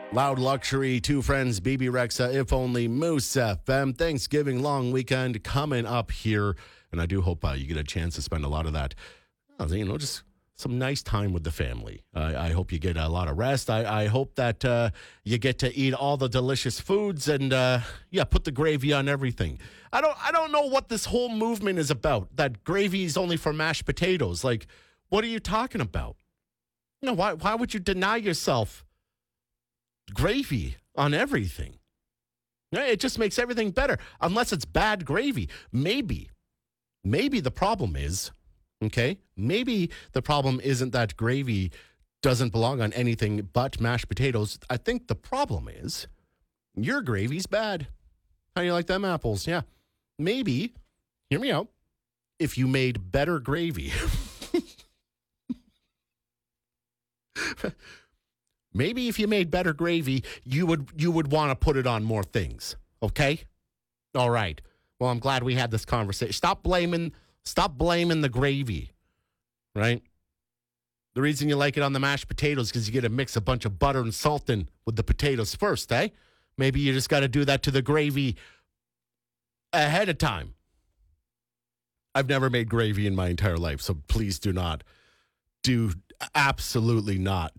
Loud Luxury, Two Friends, BB Rexa, If Only, Moose FM. Thanksgiving long weekend coming up here. And I do hope you get a chance to spend a lot of that, just some nice time with the family. I hope you get a lot of rest. I hope that you get to eat all the delicious foods and, put the gravy on everything. I don't know what this whole movement is about, that gravy is only for mashed potatoes. Like, what are you talking about? Why would you deny yourself gravy on everything? It just makes everything better, unless it's bad gravy. Maybe the problem is, maybe the problem isn't that gravy doesn't belong on anything but mashed potatoes. I think the problem is your gravy's bad. How do you like them apples? Yeah. Maybe, hear me out, if you made better gravy. Maybe if you made better gravy, you would want to put it on more things. Okay? All right. Well, I'm glad we had this conversation. Stop blaming the gravy. Right? The reason you like it on the mashed potatoes is because you get to mix a bunch of butter and salt in with the potatoes first, eh? Maybe you just got to do that to the gravy ahead of time. I've never made gravy in my entire life, so please do absolutely not